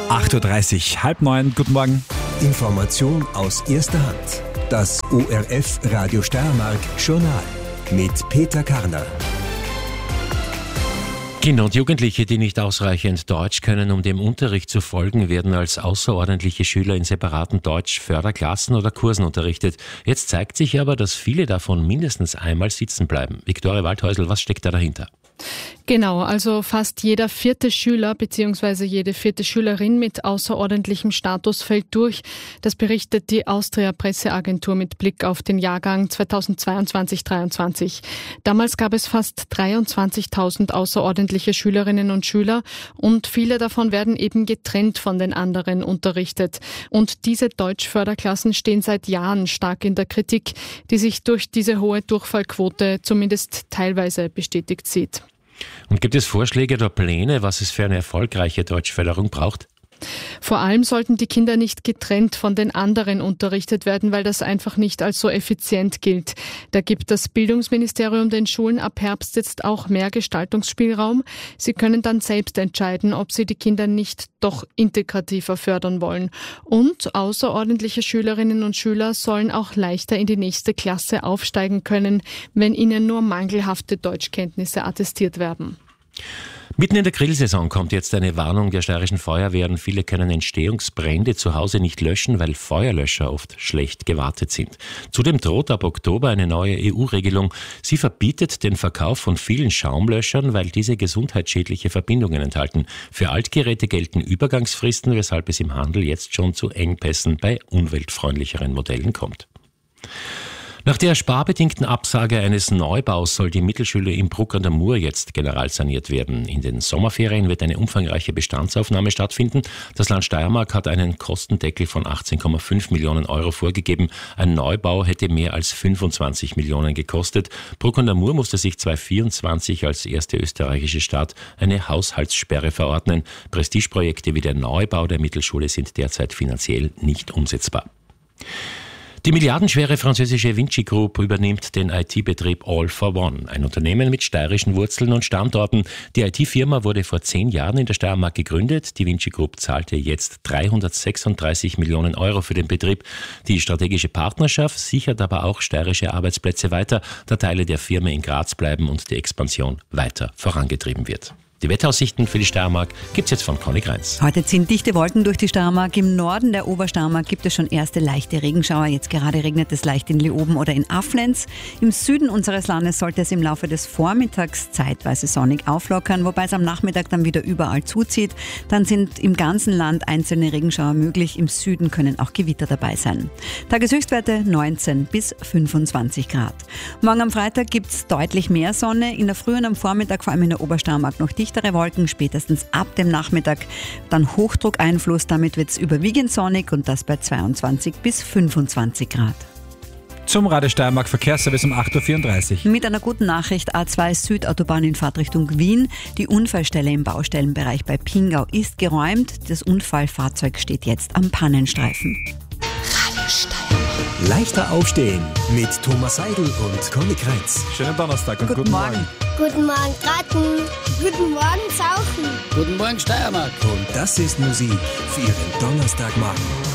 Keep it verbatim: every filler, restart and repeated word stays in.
acht Uhr dreißig, halb neun, guten Morgen. Information aus erster Hand. Das O R F Radio Steiermark Journal mit Peter Karner. Kinder und Jugendliche, die nicht ausreichend Deutsch können, um dem Unterricht zu folgen, werden als außerordentliche Schüler in separaten Deutsch-Förderklassen oder Kursen unterrichtet. Jetzt zeigt sich aber, dass viele davon mindestens einmal sitzen bleiben. Viktoria Waldhäusl, was steckt da dahinter? Genau, also fast jeder vierte Schüler bzw. jede vierte Schülerin mit außerordentlichem Status fällt durch. Das berichtet die Austria Presseagentur mit Blick auf den Jahrgang zweitausendzweiundzwanzig dreiundzwanzig. Damals gab es fast dreiundzwanzigtausend außerordentliche Schülerinnen und Schüler und viele davon werden eben getrennt von den anderen unterrichtet. Und diese Deutschförderklassen stehen seit Jahren stark in der Kritik, die sich durch diese hohe Durchfallquote zumindest teilweise bestätigt sieht. Und gibt es Vorschläge oder Pläne, was es für eine erfolgreiche Deutschförderung braucht? Vor allem sollten die Kinder nicht getrennt von den anderen unterrichtet werden, weil das einfach nicht als so effizient gilt. Da gibt das Bildungsministerium den Schulen ab Herbst jetzt auch mehr Gestaltungsspielraum. Sie können dann selbst entscheiden, ob sie die Kinder nicht doch integrativer fördern wollen. Und außerordentliche Schülerinnen und Schüler sollen auch leichter in die nächste Klasse aufsteigen können, wenn ihnen nur mangelhafte Deutschkenntnisse attestiert werden. Mitten in der Grillsaison kommt jetzt eine Warnung der steirischen Feuerwehren. Viele können Entstehungsbrände zu Hause nicht löschen, weil Feuerlöscher oft schlecht gewartet sind. Zudem droht ab Oktober eine neue E U-Regelung. Sie verbietet den Verkauf von vielen Schaumlöschern, weil diese gesundheitsschädliche Verbindungen enthalten. Für Altgeräte gelten Übergangsfristen, weshalb es im Handel jetzt schon zu Engpässen bei umweltfreundlicheren Modellen kommt. Nach der sparbedingten Absage eines Neubaus soll die Mittelschule in Bruck an der Mur jetzt generalsaniert werden. In den Sommerferien wird eine umfangreiche Bestandsaufnahme stattfinden. Das Land Steiermark hat einen Kostendeckel von achtzehn Komma fünf Millionen Euro vorgegeben. Ein Neubau hätte mehr als fünfundzwanzig Millionen gekostet. Bruck an der Mur musste sich zweitausendvierundzwanzig als erste österreichische Stadt eine Haushaltssperre verordnen. Prestigeprojekte wie der Neubau der Mittelschule sind derzeit finanziell nicht umsetzbar. Die milliardenschwere französische Vinci Group übernimmt den I T-Betrieb All for One, ein Unternehmen mit steirischen Wurzeln und Standorten. Die I T-Firma wurde vor zehn Jahren in der Steiermark gegründet. Die Vinci Group zahlte jetzt dreihundertsechsunddreißig Millionen Euro für den Betrieb. Die strategische Partnerschaft sichert aber auch steirische Arbeitsplätze weiter, da Teile der Firma in Graz bleiben und die Expansion weiter vorangetrieben wird. Die Wetteraussichten für die Steiermark gibt's jetzt von Conny Greins. Heute ziehen dichte Wolken durch die Steiermark. Im Norden der Obersteiermark gibt es schon erste leichte Regenschauer. Jetzt gerade regnet es leicht in Leoben oder in Aflenz. Im Süden unseres Landes sollte es im Laufe des Vormittags zeitweise sonnig auflockern, wobei es am Nachmittag dann wieder überall zuzieht. Dann sind im ganzen Land einzelne Regenschauer möglich. Im Süden können auch Gewitter dabei sein. Tageshöchstwerte neunzehn bis fünfundzwanzig Grad. Morgen am Freitag gibt's deutlich mehr Sonne. In der Früh und am Vormittag, vor allem in der Obersteiermark, noch dicht. Dichtere Wolken, spätestens ab dem Nachmittag dann Hochdruckeinfluss, damit wird es überwiegend sonnig und das bei zweiundzwanzig bis fünfundzwanzig Grad. Zum Radio Steiermark Verkehrsservice um acht Uhr vierunddreißig. Mit einer guten Nachricht: A zwei Südautobahn in Fahrtrichtung Wien. Die Unfallstelle im Baustellenbereich bei Pingau ist geräumt. Das Unfallfahrzeug steht jetzt am Pannenstreifen. Radio Steiermark. Leichter aufstehen mit Thomas Seidel und Conny Greins. Schönen Donnerstag und guten, Guten Morgen. Morgen. Guten Morgen, Graten. Guten Morgen, Saufen. Guten Morgen, Steiermark. Und das ist Musik für Ihren Donnerstagmorgen.